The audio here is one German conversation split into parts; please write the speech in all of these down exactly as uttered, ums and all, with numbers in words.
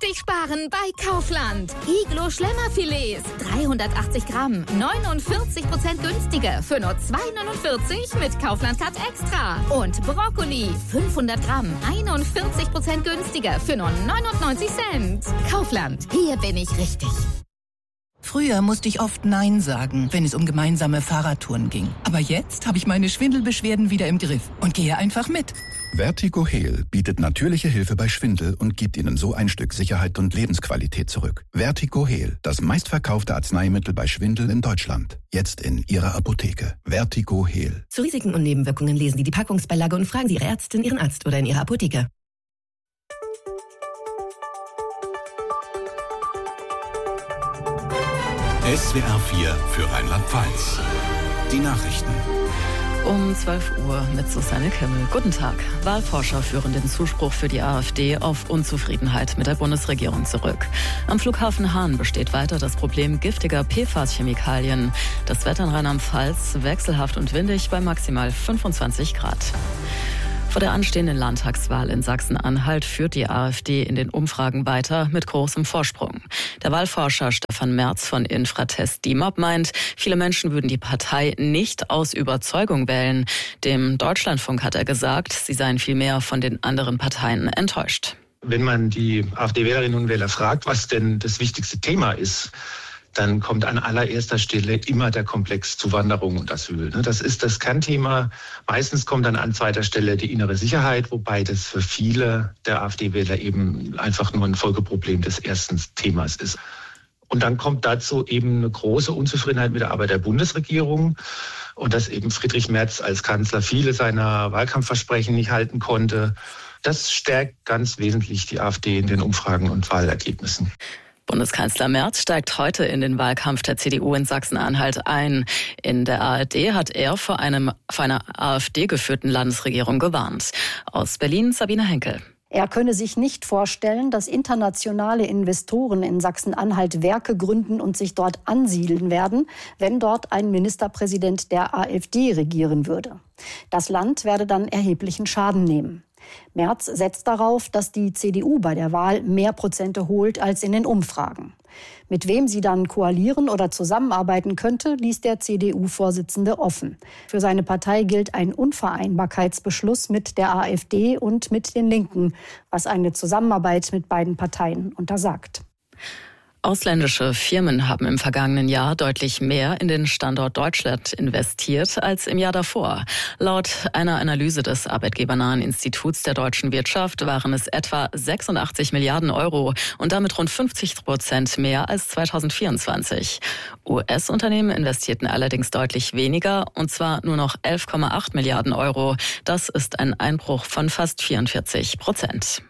richtig sparen bei Kaufland. Iglo Schlemmerfilets, dreihundertachtzig Gramm, neunundvierzig Prozent günstiger für nur zwei neunundvierzig mit Kaufland Cut Extra. Und Brokkoli, fünfhundert Gramm, einundvierzig Prozent günstiger für nur neunundneunzig Cent. Kaufland, hier bin ich richtig. Früher musste ich oft Nein sagen, wenn es um gemeinsame Fahrradtouren ging. Aber jetzt habe ich meine Schwindelbeschwerden wieder im Griff und gehe einfach mit. Vertigo Heal bietet natürliche Hilfe bei Schwindel und gibt Ihnen so ein Stück Sicherheit und Lebensqualität zurück. Vertigo Heal, das meistverkaufte Arzneimittel bei Schwindel in Deutschland. Jetzt in Ihrer Apotheke. Vertigo Heal. Zu Risiken und Nebenwirkungen lesen Sie die Packungsbeilage und fragen Sie Ihre Ärztin, Ihren Arzt oder in Ihrer Apotheke. S W R vier für Rheinland-Pfalz. Die Nachrichten. Um zwölf Uhr mit Susanne Kimmel. Guten Tag. Wahlforscher führen den Zuspruch für die AfD auf Unzufriedenheit mit der Bundesregierung zurück. Am Flughafen Hahn besteht weiter das Problem giftiger P F A S-Chemikalien. Das Wetter in Rheinland-Pfalz wechselhaft und windig bei maximal fünfundzwanzig Grad. Vor der anstehenden Landtagswahl in Sachsen-Anhalt führt die AfD in den Umfragen weiter mit großem Vorsprung. Der Wahlforscher Stefan Merz von Infratest D I M A P meint, viele Menschen würden die Partei nicht aus Überzeugung wählen. Dem Deutschlandfunk hat er gesagt, sie seien vielmehr von den anderen Parteien enttäuscht. Wenn man die AfD-Wählerinnen und Wähler fragt, was denn das wichtigste Thema ist, dann kommt an allererster Stelle immer der Komplex Zuwanderung und Asyl. Das ist das Kernthema. Meistens kommt dann an zweiter Stelle die innere Sicherheit, wobei das für viele der AfD-Wähler eben einfach nur ein Folgeproblem des ersten Themas ist. Und dann kommt dazu eben eine große Unzufriedenheit mit der Arbeit der Bundesregierung und dass eben Friedrich Merz als Kanzler viele seiner Wahlkampfversprechen nicht halten konnte. Das stärkt ganz wesentlich die AfD in den Umfragen und Wahlergebnissen. Bundeskanzler Merz steigt heute in den Wahlkampf der C D U in Sachsen-Anhalt ein. In der A R D hat er vor, einem, vor einer AfD-geführten Landesregierung gewarnt. Aus Berlin Sabine Henkel. Er könne sich nicht vorstellen, dass internationale Investoren in Sachsen-Anhalt Werke gründen und sich dort ansiedeln werden, wenn dort ein Ministerpräsident der AfD regieren würde. Das Land werde dann erheblichen Schaden nehmen. Merz setzt darauf, dass die C D U bei der Wahl mehr Prozente holt als in den Umfragen. Mit wem sie dann koalieren oder zusammenarbeiten könnte, ließ der C D U-Vorsitzende offen. Für seine Partei gilt ein Unvereinbarkeitsbeschluss mit der AfD und mit den Linken, was eine Zusammenarbeit mit beiden Parteien untersagt. Ausländische Firmen haben im vergangenen Jahr deutlich mehr in den Standort Deutschland investiert als im Jahr davor. Laut einer Analyse des arbeitgebernahen Instituts der deutschen Wirtschaft waren es etwa sechsundachtzig Milliarden Euro und damit rund fünfzig Prozent mehr als zweitausendvierundzwanzig. U S-Unternehmen investierten allerdings deutlich weniger, und zwar nur noch elf Komma acht Milliarden Euro. Das ist ein Einbruch von fast vierundvierzig Prozent.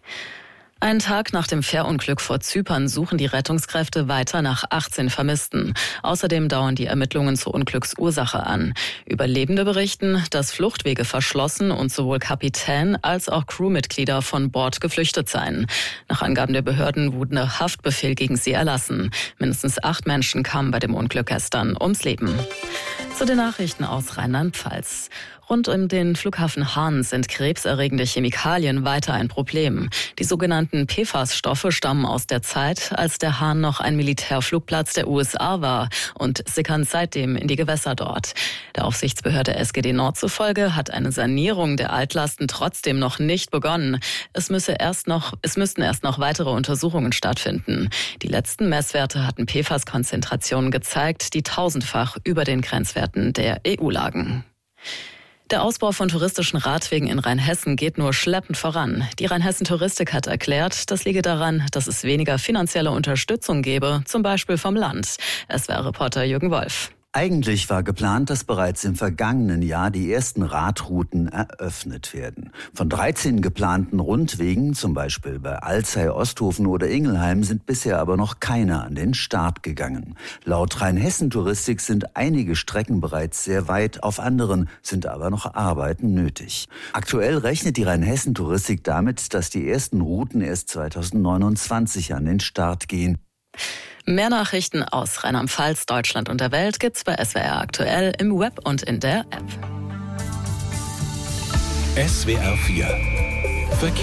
Einen Tag nach dem Fährunglück vor Zypern suchen die Rettungskräfte weiter nach achtzehn Vermissten. Außerdem dauern die Ermittlungen zur Unglücksursache an. Überlebende berichten, dass Fluchtwege verschlossen und sowohl Kapitän als auch Crewmitglieder von Bord geflüchtet seien. Nach Angaben der Behörden wurde Haftbefehl gegen sie erlassen. Mindestens acht Menschen kamen bei dem Unglück gestern ums Leben. Zu den Nachrichten aus Rheinland-Pfalz. Rund um den Flughafen Hahn sind krebserregende Chemikalien weiter ein Problem. Die sogenannten P F A S-Stoffe stammen aus der Zeit, als der Hahn noch ein Militärflugplatz der U S A war und sickern seitdem in die Gewässer dort. Der Aufsichtsbehörde S G D Nord zufolge hat eine Sanierung der Altlasten trotzdem noch nicht begonnen. Es müsse erst noch, es müssten erst noch weitere Untersuchungen stattfinden. Die letzten Messwerte hatten P F A S-Konzentrationen gezeigt, die tausendfach über den Grenzwerten der E U lagen. Der Ausbau von touristischen Radwegen in Rheinhessen geht nur schleppend voran. Die Rheinhessen Touristik hat erklärt, das liege daran, dass es weniger finanzielle Unterstützung gebe, zum Beispiel vom Land. S W R-Reporter Jürgen Wolf. Eigentlich war geplant, dass bereits im vergangenen Jahr die ersten Radrouten eröffnet werden. Von dreizehn geplanten Rundwegen, zum Beispiel bei Alzey, Osthofen oder Ingelheim, sind bisher aber noch keine an den Start gegangen. Laut Rheinhessen-Touristik sind einige Strecken bereits sehr weit, auf anderen sind aber noch Arbeiten nötig. Aktuell rechnet die Rheinhessen-Touristik damit, dass die ersten Routen erst zweitausendneunundzwanzig an den Start gehen. Mehr Nachrichten aus Rheinland-Pfalz, Deutschland und der Welt gibt's bei S W R aktuell im Web und in der App. S W R vier Verkehr.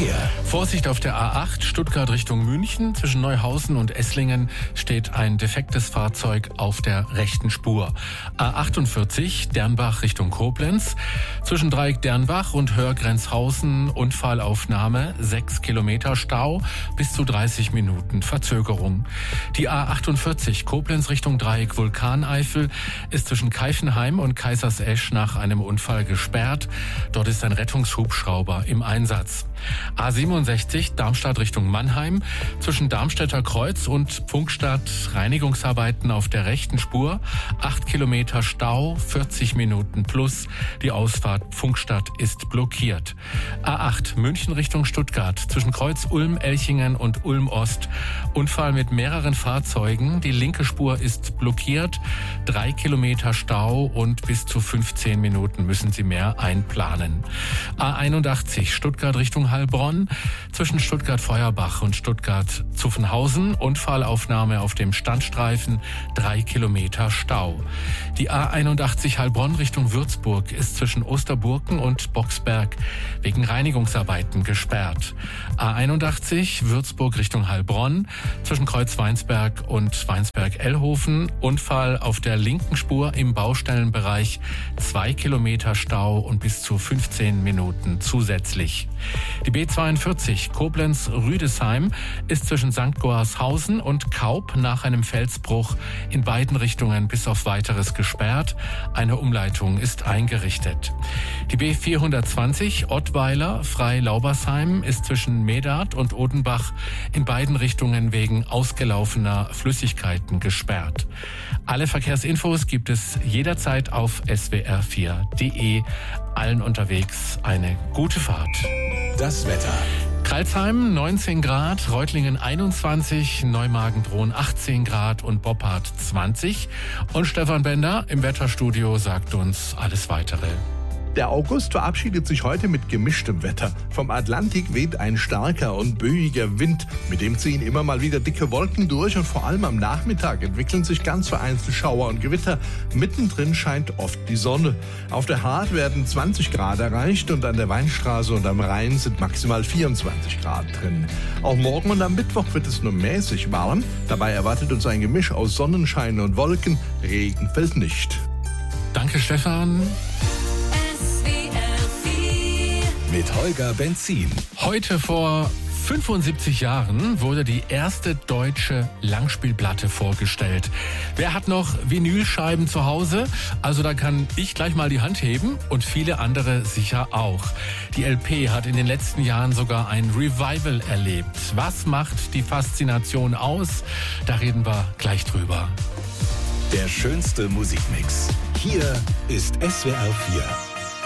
Vorsicht auf der A acht, Stuttgart Richtung München. Zwischen Neuhausen und Esslingen steht ein defektes Fahrzeug auf der rechten Spur. A achtundvierzig, Dernbach Richtung Koblenz. Zwischen Dreieck Dernbach und Hörgrenzhausen Unfallaufnahme, sechs Kilometer Stau, bis zu dreißig Minuten Verzögerung. Die A achtundvierzig, Koblenz Richtung Dreieck Vulkaneifel, ist zwischen Keifenheim und Kaisersesch nach einem Unfall gesperrt. Dort ist ein Rettungshubschrauber im Einsatz. A siebenundsechzig, Darmstadt Richtung Mannheim. Zwischen Darmstädter Kreuz und Pfungstadt Reinigungsarbeiten auf der rechten Spur. Acht Kilometer Stau, vierzig Minuten plus. Die Ausfahrt Pfungstadt ist blockiert. A acht, München Richtung Stuttgart. Zwischen Kreuz Ulm, Elchingen und Ulm Ost. Unfall mit mehreren Fahrzeugen. Die linke Spur ist blockiert. Drei Kilometer Stau und bis zu fünfzehn Minuten müssen Sie mehr einplanen. A einundachtzig, Stuttgart Richtung Heilbronn. Zwischen Stuttgart-Feuerbach und Stuttgart-Zuffenhausen. Unfallaufnahme auf dem Standstreifen. Drei Kilometer Stau. Die A einundachtzig Heilbronn Richtung Würzburg ist zwischen Osterburken und Boxberg wegen Reinigungsarbeiten gesperrt. A einundachtzig Würzburg Richtung Heilbronn. Zwischen Kreuz Weinsberg und Weinsberg-Ellhofen. Unfall auf der linken Spur im Baustellenbereich. Zwei Kilometer Stau und bis zu fünfzehn Minuten zusätzlich. Die B zweiundvierzig Koblenz-Rüdesheim ist zwischen Sankt Goarshausen und Kaup nach einem Felsbruch in beiden Richtungen bis auf Weiteres gesperrt. Eine Umleitung ist eingerichtet. Die B vierhundertzwanzig Ottweiler-Frei-Laubersheim ist zwischen Medat und Odenbach in beiden Richtungen wegen ausgelaufener Flüssigkeiten gesperrt. Alle Verkehrsinfos gibt es jederzeit auf s w r vier punkt d e. Allen unterwegs eine gute Fahrt. Das Wetter. Crailsheim neunzehn Grad, Reutlingen einundzwanzig, Neumagen-Dhron achtzehn Grad und Boppard zwanzig. Und Stefan Bender im Wetterstudio sagt uns alles Weitere. Der August verabschiedet sich heute mit gemischtem Wetter. Vom Atlantik weht ein starker und böiger Wind. Mit dem ziehen immer mal wieder dicke Wolken durch und vor allem am Nachmittag entwickeln sich ganz vereinzelt Schauer und Gewitter. Mittendrin scheint oft die Sonne. Auf der Hart werden zwanzig Grad erreicht und an der Weinstraße und am Rhein sind maximal vierundzwanzig Grad drin. Auch morgen und am Mittwoch wird es nur mäßig warm. Dabei erwartet uns ein Gemisch aus Sonnenschein und Wolken. Regen fällt nicht. Danke, Stefan. Mit Holger Benzin. Heute vor fünfundsiebzig Jahren wurde die erste deutsche Langspielplatte vorgestellt. Wer hat noch Vinylscheiben zu Hause? Also da kann ich gleich mal die Hand heben und viele andere sicher auch. Die L P hat in den letzten Jahren sogar ein Revival erlebt. Was macht die Faszination aus? Da reden wir gleich drüber. Der schönste Musikmix. Hier ist S W R vier.